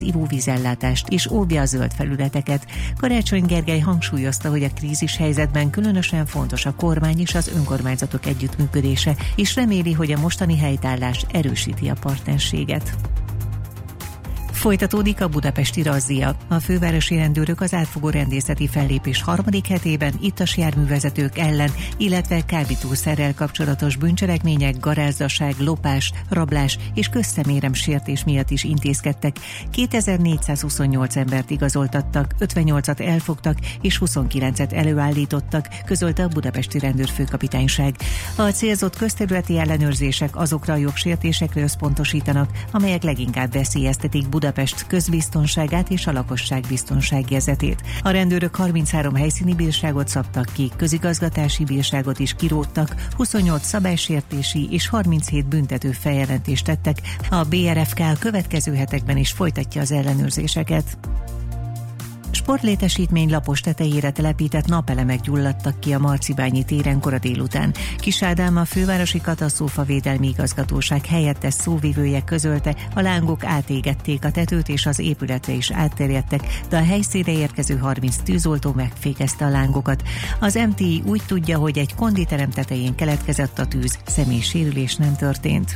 ivóvízellátást és óvja a zöld felületeket. Karácsony Gergely hangsúlyozta, hogy a krízis helyzetben különösen fontos a kormány és az önkormányzatok együttműködése, és reméli, hogy a mostani helytállás erősíti a partnerséget. Folytatódik a budapesti razzia. A fővárosi rendőrök az átfogó rendészeti fellépés harmadik hetében ittas járművezetők ellen, illetve kábítószerrel kapcsolatos bűncselekmények, garázdaság, lopás, rablás és közszemérem sértés miatt is intézkedtek. 2428 embert igazoltattak, 58-at elfogtak és 29-et előállítottak, közölte a budapesti rendőrfőkapitányság. A célzott közterületi ellenőrzések azokra a jogsértésekre összpontosítanak, amelyek leginkább veszélyeztetik Budapest közbiztonságát és a lakosság biztonságérzetét. A rendőrök 33 helyszíni bírságot szabtak ki, közigazgatási bírságot is kiróttak, 28 szabálysértési és 37 büntető feljelentést tettek. A BRFK a következő hetekben is folytatja az ellenőrzéseket. Sportlétesítmény lapos tetejére telepített napelemek gyulladtak ki a Marcibányi téren kora délután. Kis Ádám, a fővárosi katasztrófavédelmi igazgatóság helyettes szóvivője közölte, a lángok átégették a tetőt és az épületre is átterjedtek, de a helyszínre érkező 30 tűzoltó megfékezte a lángokat. Az MTI úgy tudja, hogy egy konditerem tetején keletkezett a tűz, személysérülés nem történt.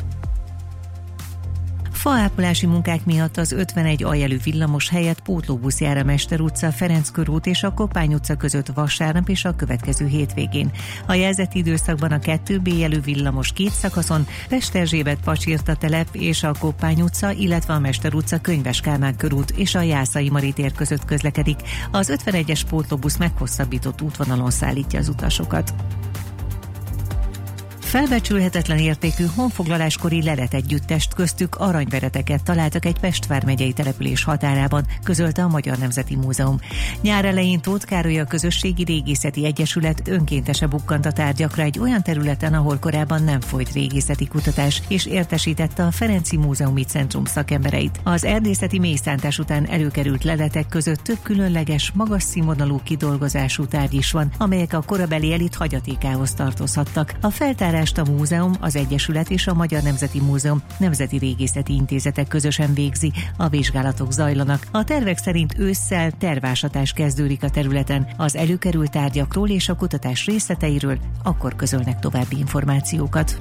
Faápolási munkák miatt az 51 aljelű villamos helyett pótlóbusz jár a Mester utca, Ferenc körút és a Koppány utca között vasárnap és a következő hétvégén. A jelzett időszakban a 2B jelű villamos két szakaszon Pesterzsébet Pacsirta telep és a Koppány utca, illetve a Mester utca, Könyves Kálmán körút és a Jászai Mari tér között közlekedik. Az 51-es pótlóbusz meghosszabbított útvonalon szállítja az utasokat. Felbecsülhetetlen értékű honfoglaláskori leletegyüttest, köztük aranyvereteket találtak egy Pest vármegyei település határában, közölte a Magyar Nemzeti Múzeum. Nyár elején Tóth Károly a Közösségi Régészeti Egyesület önkéntese bukkant a tárgyakra egy olyan területen, ahol korábban nem folyt régészeti kutatás, és értesítette a Ferenci Múzeumi Centrum szakembereit. Az erdészeti mélyszántás után előkerült leletek között több különleges, magas színvonalú kidolgozású tárgy is van, amelyek a korabeli elit hagyatékához tartozhattak. A feltárás a múzeum, az Egyesület és a Magyar Nemzeti Múzeum Nemzeti Régészeti Intézetek közösen végzi. A vizsgálatok zajlanak. A tervek szerint ősszel tervásatás kezdődik a területen. Az előkerült tárgyakról és a kutatás részleteiről akkor közölnek további információkat.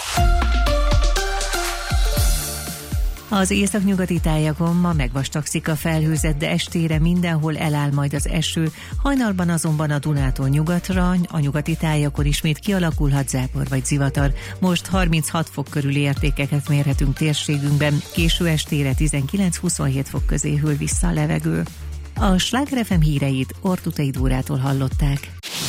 Az északnyugati tájakon ma megvastagszik a felhőzet, de estére mindenhol eláll majd az eső. Hajnalban azonban a Dunától nyugatra, a nyugati tájakon ismét kialakulhat zápor vagy zivatar. Most 36 fok körüli értékeket mérhetünk térségünkben, késő estére 19-27 fok közé hűl vissza a levegő. A Sláger FM híreit Ortutai Dórától hallották.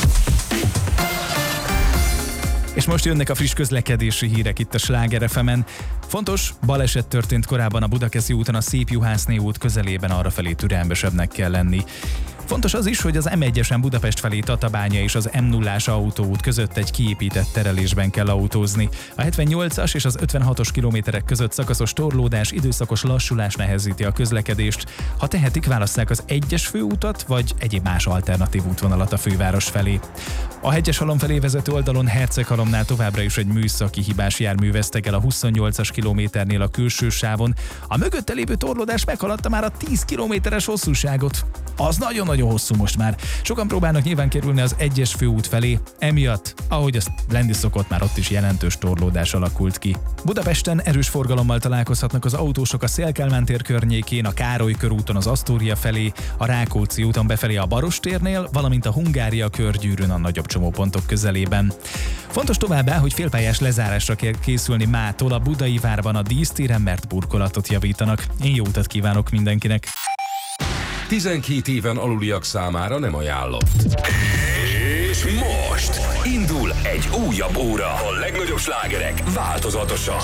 És most jönnek a friss közlekedési hírek itt a Sláger FM-en. Fontos, baleset történt korábban a Budakeszi úton, a Szép Juhászné út közelében, arrafelé türelmesebbnek kell lenni. Fontos az is, hogy az M1-esen Budapest felé Tatabánya és az M0-as autóút között egy kiépített terelésben kell autózni. A 78-as és az 56-os kilométerek között szakaszos torlódás, időszakos lassulás nehezíti a közlekedést. Ha tehetik, válasszák az 1-es főutat, vagy egyéb más alternatív útvonalat a főváros felé. A Hegyeshalom felé vezető oldalon Herceghalomnál továbbra is egy műszaki hibás jármű vesztegel a 28-as kilométernél a külső sávon. A mögötte lévő torlódás meghaladta már a 10 kilométeres hosszúságot. Az nagyon-nagyon hosszú most már. Sokan próbálnak nyilván kerülni az 1-es főút felé, emiatt, ahogy azt lenni szokott, már ott is jelentős torlódás alakult ki. Budapesten erős forgalommal találkozhatnak az autósok a Széll-Kálmán tér környékén, a Károly körúton az Asztória felé, a Rákóczi úton befelé a Barostérnél, valamint a Hungária körgyűrűn a nagyobb csomópontok közelében. Fontos továbbá, hogy félpályás lezárásra kell készülni mától a Budai várban a dísztéren, mert burkolatot javítanak. Én jó utat kívánok mindenkinek! 12 éven aluliak számára nem ajánlott. És most indul egy újabb óra. A legnagyobb slágerek változatosan.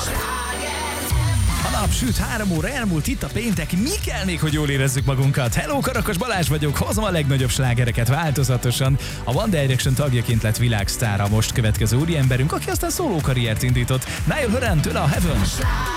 A nap süt, 3 óra elmúlt, itt a péntek, mi kell még, hogy jól érezzük magunkat? Hello, Karakas Balázs vagyok, hozom a legnagyobb slágereket változatosan. A One Direction tagjaként lett világsztár a most következő úriemberünk, aki aztán szóló karriert indított. Niall Horan tőle a Heaven.